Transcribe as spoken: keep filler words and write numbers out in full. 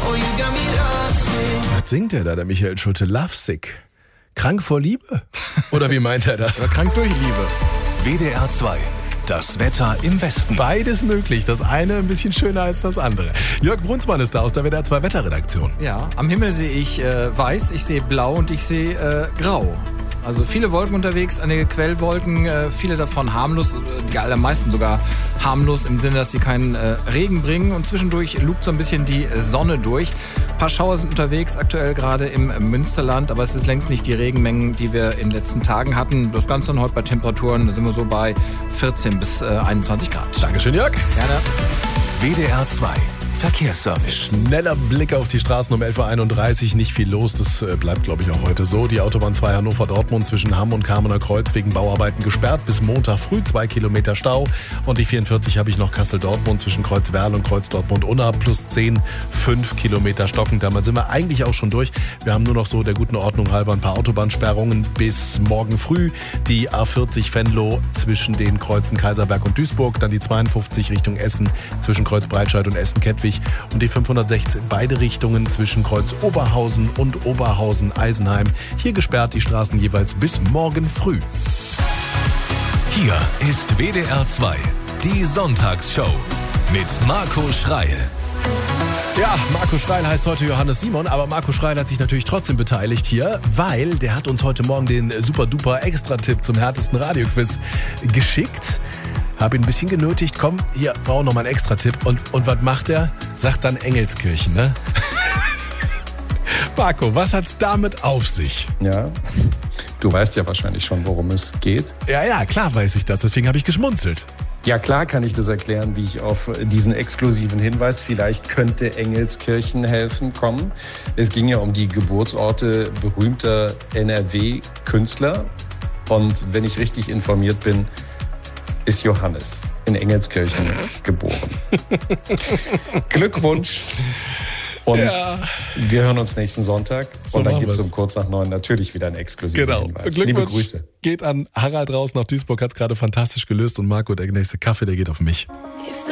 Was singt der da, der Michael Schulte? Lovesick. Krank vor Liebe? Oder wie meint er das? Oder krank durch Liebe. W D R zwei. Das Wetter im Westen. Beides möglich. Das eine ein bisschen schöner als das andere. Jörg Brunsmann ist da aus der W D R zwei Wetterredaktion. Ja, am Himmel sehe ich äh, weiß, ich sehe blau und ich sehe äh, grau. Also viele Wolken unterwegs, einige Quellwolken, äh, viele davon harmlos, die allermeisten sogar harmlos im Sinne, dass sie keinen äh, Regen bringen. Und zwischendurch lugt so ein bisschen die Sonne durch. Ein paar Schauer sind unterwegs, aktuell gerade im Münsterland, aber es ist längst nicht die Regenmengen, die wir in den letzten Tagen hatten. Das Ganze dann heute bei Temperaturen, da sind wir so bei vierzehn bis einundzwanzig Grad. Dankeschön, Jörg. Gerne. W D R zwei. Verkehrsservice. Schneller Blick auf die Straßen um elf Uhr einunddreißig. Nicht viel los, das bleibt, glaube ich, auch heute so. Die Autobahn zwei Hannover-Dortmund zwischen Hamm und Kamener Kreuz wegen Bauarbeiten gesperrt. Bis Montag früh zwei Kilometer Stau. Und die vierundvierzig habe ich noch Kassel-Dortmund zwischen Kreuzwerl und Kreuz-Dortmund-Unna. Plus zehn, fünf Kilometer stockend. Damit sind wir eigentlich auch schon durch. Wir haben nur noch so der guten Ordnung halber ein paar Autobahnsperrungen bis morgen früh. Die A vierzig Venlo zwischen den Kreuzen Kaiserberg und Duisburg. Dann die zweiundfünfzig Richtung Essen zwischen Kreuz-Breitscheid und Essen-Kettwig. Und die fünfhundertsechzehn beide Richtungen zwischen Kreuz Oberhausen und Oberhausen-Eisenheim. Hier gesperrt, die Straßen jeweils bis morgen früh. Hier ist W D R zwei, die Sonntagsshow mit Marco Schreil. Ja, Marco Schreil heißt heute Johannes Simon, aber Marco Schreil hat sich natürlich trotzdem beteiligt hier, weil der hat uns heute Morgen den super-duper Extra-Tipp zum härtesten Radioquiz geschickt. Habe ihn ein bisschen genötigt, komm, hier, brauche noch mal einen Extra-Tipp. Und, und was macht er? Sagt dann Engelskirchen, ne? Marco, was hat's damit auf sich? Ja, du weißt ja wahrscheinlich schon, worum es geht. Ja, ja, klar weiß ich das, deswegen habe ich geschmunzelt. Ja, klar kann ich das erklären, wie ich auf diesen exklusiven Hinweis, vielleicht könnte Engelskirchen helfen, kommen. Es ging ja um die Geburtsorte berühmter N R W-Künstler. Und wenn ich richtig informiert bin, ist Johannes in Engelskirchen geboren. Glückwunsch. Und ja. Wir hören uns nächsten Sonntag. So und dann gibt es um kurz nach neun natürlich wieder einen exklusiven genau. Hinweis. Glückwunsch Liebe Grüße. Geht an Harald raus nach Duisburg, hat es gerade fantastisch gelöst. Und Marco, der nächste Kaffee, der geht auf mich.